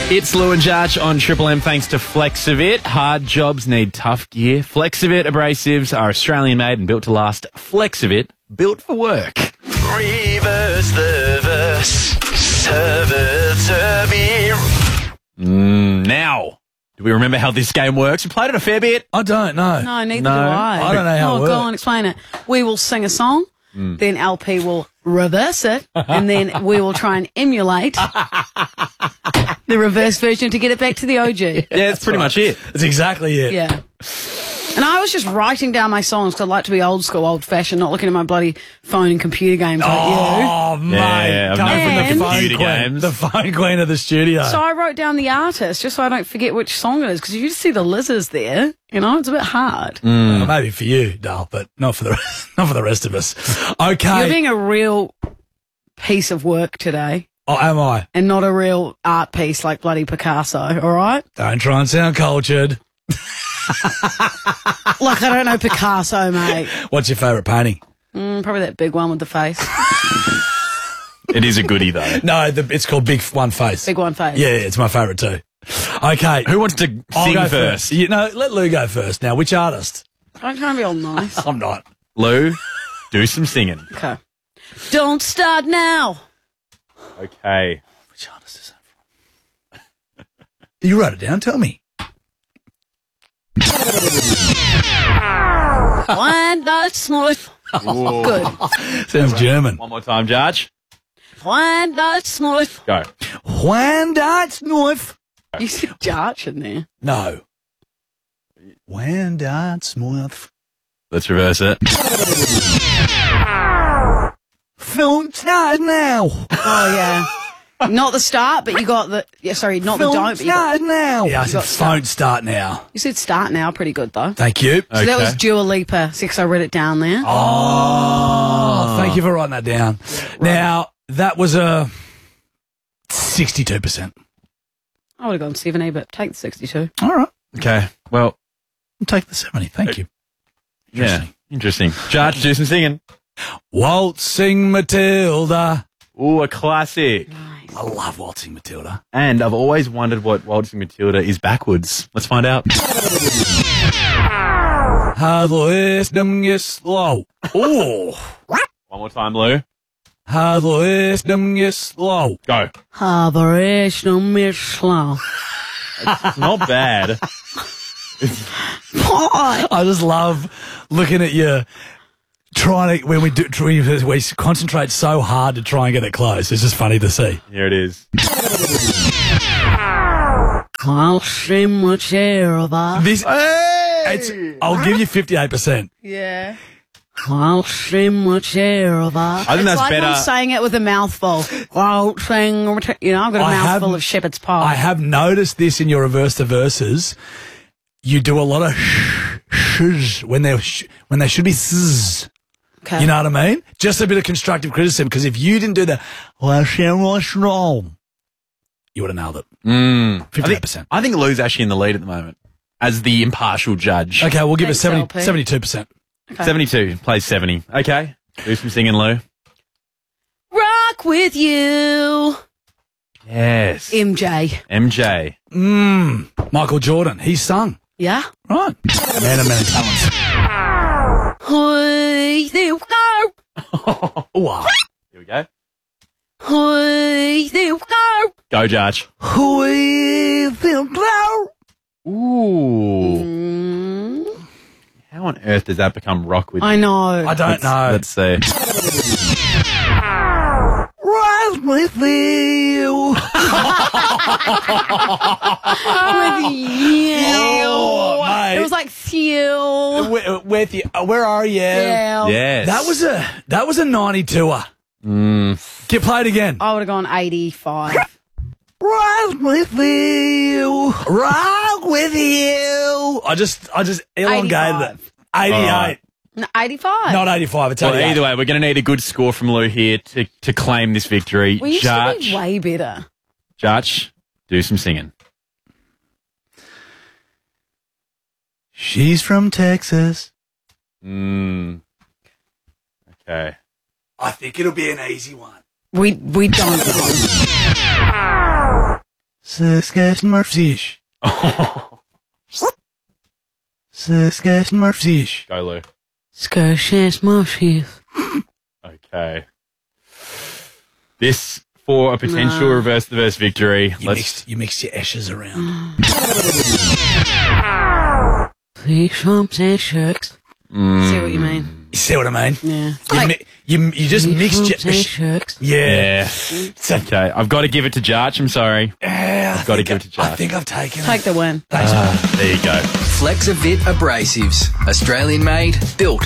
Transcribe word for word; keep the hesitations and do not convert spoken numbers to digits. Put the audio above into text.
It's Lou and Jarch on Triple M thanks to Flexivit. Hard jobs need tough gear. Flexivit abrasives are Australian made and built to last. Flexivit, built for work. Reverse the verse. Server, serve. Mm, now, do we remember how this game works? We played it a fair bit. I don't know. No, neither No. do I. I don't know how oh, it go works. on, explain it. We will sing a song, Mm. then L P will reverse it, and then we will try and emulate the reverse version to get it back to the O G. Yeah, that's pretty much it. That's exactly it. Yeah. And I was just writing down my songs because I like to be old school, old fashioned, not looking at my bloody phone and computer games like you. Oh, mate. Yeah, I've Coming known from the from phone computer queen, games. the phone queen of the studio. So I wrote down the artist just so I don't forget which song it is because you just see the lizards there, you know, it's a bit hard. Well, maybe for you, Dale, but not for the not for the rest of us. Okay. You're being a real piece of work today oh, am I? and not a real art piece like bloody Picasso, all right? Don't try and sound cultured. Like, I don't know Picasso, mate. What's your favourite painting? Mm, probably that big one with the face. It is a goodie, though. No, the, it's called Big One Face. Big one face. Yeah, it's my favourite too. Okay. Who wants to I'll sing go first? You know, let Lou go first. Now, which artist? I'm trying to be all nice. I'm not. Lou, do some singing. Okay. Don't start now. Okay. Which artist is that from? You wrote it down. Tell me. One night smooth. Ooh. Good. Sounds German. One more time, Jarch. One night smooth. Go. When that's knife. You said Jarch in there. No. When that's knife. Let's reverse it. Film start now. Oh, yeah. Not the start, but you got the... Yeah, sorry, not the Film don't, but you got... start now. Yeah, I you said got start. phone start now. You said start now, pretty good, though. Thank you. So that was Okay. Dua Lipa, six, I read it down there. Oh, thank you for writing that down. Now, that was a sixty-two percent. I would have gone seventy, but take the sixty-two. All right. Okay. Well, I'll take the seventy. Thank you. yeah. Interesting. Jarch, do some singing. Waltzing Matilda. Ooh, a classic. Nice. I love Waltzing Matilda. And I've always wondered what Waltzing Matilda is backwards. Let's find out. Wisdom is slow. Ooh. One more time, Lou. Wisdom is slow. Go. Operational Michelin. Not bad. What? I just love looking at you trying to, when we do, we, we concentrate so hard to try and get it close. It's just funny to see. Here it is. I'll see much Matilda. This, it's, I'll give you fifty-eight percent. Yeah. I'll see much Matilda. I think it's that's like better. I'm saying it with a mouthful. I'll sing, you know, I've got a I mouthful have- of shepherd's pie. I have noticed this in your reverse to verses. You do a lot of sh- shs when they sh- when they should be zzz. Okay. You know what I mean? Just a bit of constructive criticism, because if you didn't do that, well, what's wrong? You would have nailed it. Mm. I fifty-eight think, percent. I think Lou's actually in the lead at the moment as the impartial judge. Okay, we'll give Thanks, it seventy, L P. seventy-two percent. Okay. seventy-two plays seventy. Okay. Do some singing, Lou. Rock with you. Yes. M J. M J. Mmm. Michael Jordan. He sung. Yeah? Right. Man of many talents. Hey, there we go. Wow. Here we go. Hey, there we go. Go, Jarch. We feel glow. Ooh. Mm, How on earth does that become rock with I you? know. I don't Let's, know. let's see. Rise with you. With you. Oh, mate. It was like fuel. Where, with you. Uh, Where are you? Yeah. Yes. That was a that was a ninety-two-er. Mm. Get played again. I would have gone eighty-five. Rise with you. Rock with you. I just I just elongated it. eighty-eight. Alright. No, eighty-five. Not eighty-five. It's Well, eighty-eight. either way, we're going to need a good score from Lou here to, to claim this victory. We used to Jarch, be way better. Jarch, do some singing. She's from Texas. Mm. Okay. I think it'll be an easy one. We we don't know. Saskatchewan-fish. Saskatchewan-fish. Go, Lou. Scotia's Marshes. Okay. This for a potential No. reverse the verse victory. You Let's. mixed, you mixed your ashes around. Please, Trumps and Sharks. See what you mean? You see what I mean? Yeah. You, mi- you, you just mixed Trumps and your... Sharks. Yeah. Yeah. Okay. I've got to give it to Jarch. I'm sorry. Yeah, I've got to give it to I Jarch. think I've taken Take it. the win. Thanks, mate. There you go. Flexivit Abrasives. Australian made, built